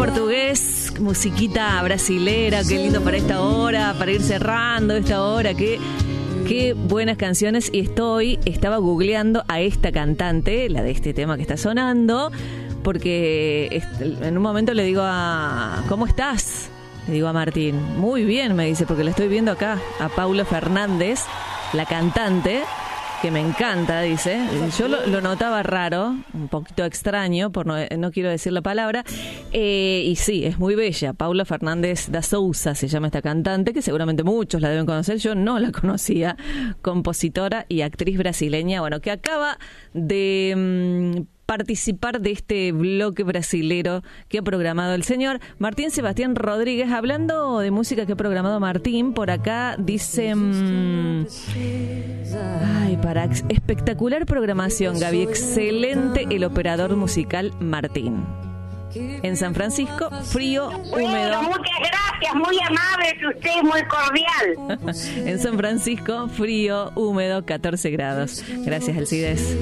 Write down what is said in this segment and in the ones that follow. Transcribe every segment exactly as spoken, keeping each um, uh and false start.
portugués, musiquita brasilera, qué lindo para esta hora, para ir cerrando esta hora, qué, qué buenas canciones. Y estoy, estaba googleando a esta cantante, la de este tema que está sonando, porque en un momento le digo a... ¿Cómo estás? Le digo a Martín. Muy bien, me dice, porque la estoy viendo acá, a Paula Fernández, la cantante, que me encanta, dice. Yo lo, lo notaba raro, un poquito extraño, por no, no quiero decir la palabra. Eh, y sí, es muy bella. Paula Fernández da Souza se llama esta cantante, que seguramente muchos la deben conocer. Yo no la conocía. Compositora y actriz brasileña, bueno, que acaba de... Mmm, participar de este bloque brasilero que ha programado el señor Martín Sebastián Rodríguez. Hablando de música que ha programado Martín, por acá dice... Mmm, ay, para espectacular programación, Gaby. Excelente el operador musical Martín. En San Francisco, frío, húmedo. Bueno, muchas gracias, muy amable usted, muy cordial. En San Francisco, frío, húmedo, catorce grados. Gracias, Alcides.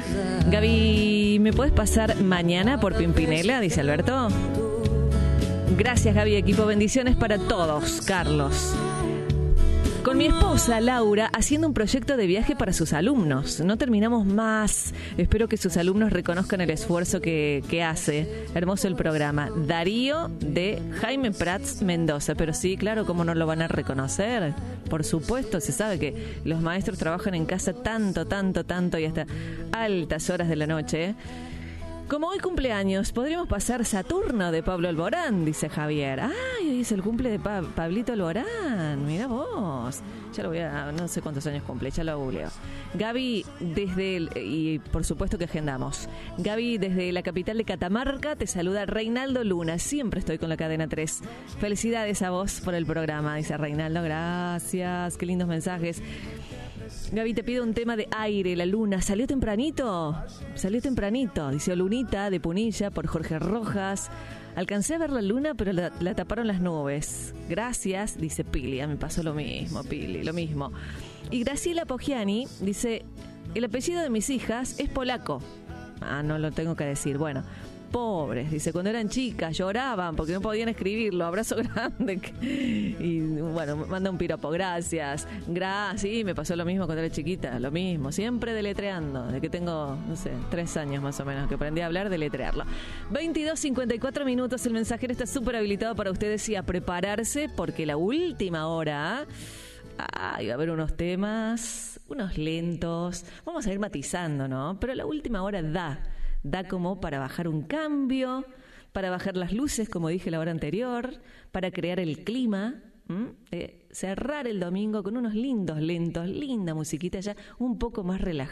Gaby, ¿me puedes pasar mañana por Pimpinela? Dice Alberto. Gracias, Gaby, equipo. Bendiciones para todos, Carlos. Con mi esposa, Laura, haciendo un proyecto de viaje para sus alumnos. No terminamos más. Espero que sus alumnos reconozcan el esfuerzo que, que hace. Hermoso el programa. Darío de Jaime Prats Mendoza. Pero sí, claro, ¿cómo no lo van a reconocer? Por supuesto, se sabe que los maestros trabajan en casa tanto, tanto, tanto y hasta altas horas de la noche, ¿eh? Como hoy cumpleaños, podríamos pasar Saturno de Pablo Alborán, dice Javier. Ay, hoy es el cumple de pa- Pablito Alborán. Mira vos. Ya lo voy a... No sé cuántos años cumple, ya lo googleo. Gaby, desde el... Y por supuesto que agendamos. Gaby, desde la capital de Catamarca, te saluda Reinaldo Luna. Siempre estoy con la cadena tres. Felicidades a vos por el programa, dice Reinaldo. Gracias. Qué lindos mensajes. Gaby, te pido un tema de Aire, la luna. ¿Salió tempranito? Salió tempranito. Dice Lunita, de Punilla, por Jorge Rojas. Alcancé a ver la luna, pero la, la taparon las nubes. Gracias, dice Pili. A mí me pasó lo mismo, Pili, lo mismo. Y Graciela Poggiani dice, el apellido de mis hijas es polaco. Ah, no lo tengo que decir. Bueno, pobres, dice, cuando eran chicas lloraban porque no podían escribirlo. Abrazo grande. Y bueno, manda un piropo. Gracias. Gracias. Sí, me pasó lo mismo cuando era chiquita. Lo mismo. Siempre deletreando. De que tengo, no sé, tres años más o menos que aprendí a hablar, deletrearlo. veintidós cincuenta y cuatro minutos. El mensajero está súper habilitado para ustedes y a prepararse porque la última hora... Ah, iba a haber unos temas, unos lentos. Vamos a ir matizando, ¿no? Pero la última hora da. Da como para bajar un cambio, para bajar las luces, como dije la hora anterior, para crear el clima, eh, cerrar el domingo con unos lindos lentos, linda musiquita ya un poco más relajada.